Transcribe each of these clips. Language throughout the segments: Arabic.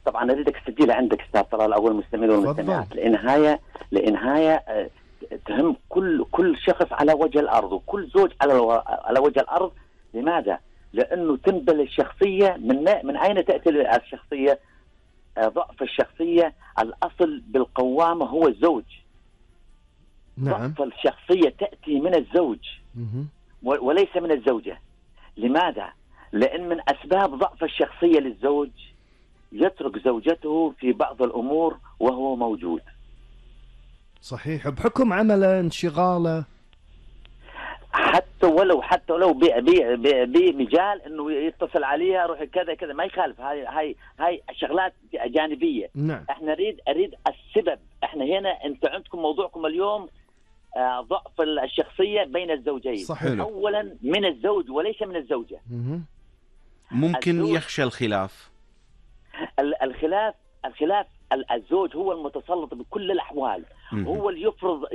طبعا اريدك تسجلها عندك استاذ طلال او المستمعين والمستمعات، لانها تهم كل شخص على وجه الارض وكل زوج على وجه الارض. لماذا؟ لانه تنبل الشخصيه. من اين تاتي الشخصيه؟ ضعف الشخصيه الاصل بالقوامه هو الزوج. نعم. ضعف الشخصيه تاتي من الزوج وليس من الزوجه. لماذا؟ لان من اسباب ضعف الشخصيه للزوج يترك زوجته في بعض الامور وهو موجود. صحيح، بحكم عمله، انشغاله، حتى ولو بمجال انه يتصل عليها روح كذا كذا ما يخالف. هاي شغلات جانبيه. نعم. احنا اريد السبب. احنا هنا انت عندكم موضوعكم اليوم ضعف الشخصيه بين الزوجين. صحيح. اولا من الزوج وليس من الزوجه. ممكن يخشى الخلاف. الخلاف الزوج هو المتسلط بكل الاحوال. هو اللي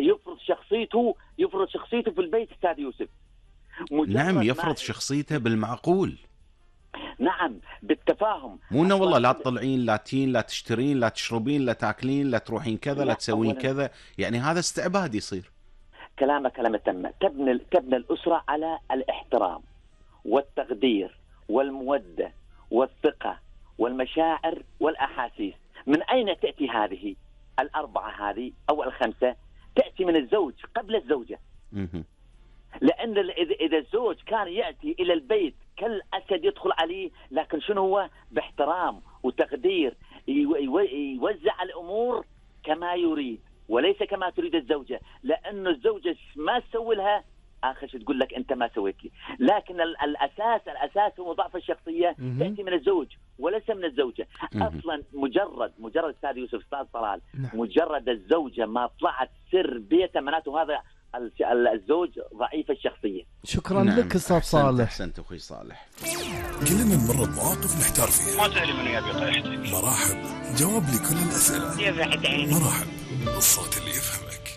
يفرض شخصيته في البيت استاذ يوسف. نعم، يفرض شخصيته بالمعقول. نعم، بالتفاهم. مو انه والله لا تطلعين، لا تين، لا تشترين، لا تشربين، لا تاكلين، لا تروحين كذا، لا تسوين كذا. يعني هذا استعباد يصير. كلامك تم. تبنى الاسره على الاحترام والتقدير والموده والثقه والمشاعر والاحاسيس. من اين تاتي هذه الاربعه هذه او الخمسه؟ تاتي من الزوج قبل الزوجه. لان اذا الزوج كان ياتي الى البيت كالاسد يدخل عليه، لكن شنو هو؟ باحترام وتقدير، يوزع الامور كما يريد وليس كما تريد الزوجه. لانه الزوجه ما تسوي لها اخر شيء تقول لك انت ما سويت لي. لكن الاساس هو ضعف الشخصيه تاتي من الزوج وليس من الزوجه. اصلا مجرد استاذ يوسف، استاذ طلال، مجرد الزوجه ما طلعت سر بيته معناته هذا الزوج ضعيف الشخصيه. شكرا لك استاذ صالح. احسنت اخوي صالح. كلنا نمر بمواقف نحتار فيها. ما تدري من يبي طيحتك. مراحب جواب لكل الاسئله. يا بعد عيني. مراحب الصوت اللي يفهمك.